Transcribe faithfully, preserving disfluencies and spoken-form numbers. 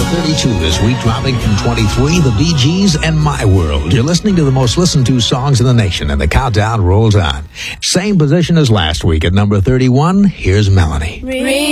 thirty-two this week, dropping from twenty-three, The Bee Gees and My World. You're listening to the most listened to songs in the nation, and the countdown rolls on. Same position as last week at number thirty-one. Here's Melanie.